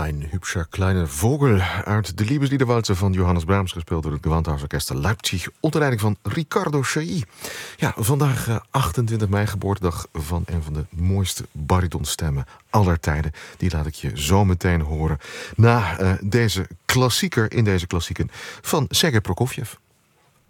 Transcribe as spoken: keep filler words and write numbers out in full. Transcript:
Ein hübscher kleiner Vogel uit de Liebesliederwalzer van Johannes Brahms, gespeeld door het Gewandhausorkest Leipzig onder leiding van Riccardo Chailly. Ja, vandaag uh, achtentwintig mei, geboortedag van een van de mooiste baritonstemmen aller tijden. Die laat ik je zo meteen horen na uh, deze klassieker in deze klassieken van Sergei Prokofjev.